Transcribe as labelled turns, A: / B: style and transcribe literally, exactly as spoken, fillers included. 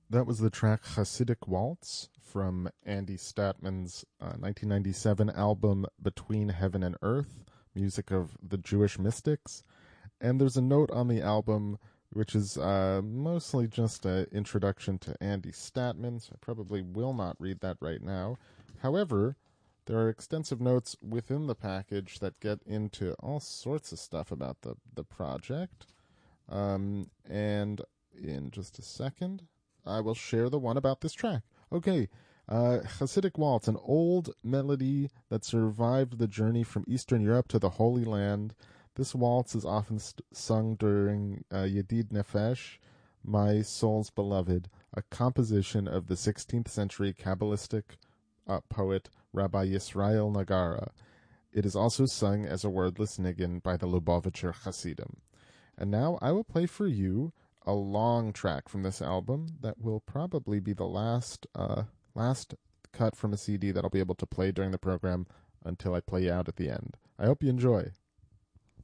A: That was the track Hasidic Waltz from Andy Statman's uh, nineteen ninety-seven album Between Heaven and Earth, music of the Jewish Mystics. And there's a note on the album which is uh, mostly just an introduction to Andy Statman, so I probably will not read that right now. However, there are extensive notes within the package that get into all sorts of stuff about the, the project. Um, and in just a second, I will share the one about this track. Okay, uh, Hasidic Waltz, an old melody that survived the journey from Eastern Europe to the Holy Land. This waltz is often st- sung during uh, Yedid Nefesh, My Soul's Beloved, a composition of the sixteenth century Kabbalistic uh, poet Rabbi Yisrael Nagara. It is also sung as a wordless niggin by the Lubavitcher Hasidim. And now I will play for you a long track from this album that will probably be the last uh, last cut from a C D that I'll be able to play during the program until I play out at the end. I hope you enjoy.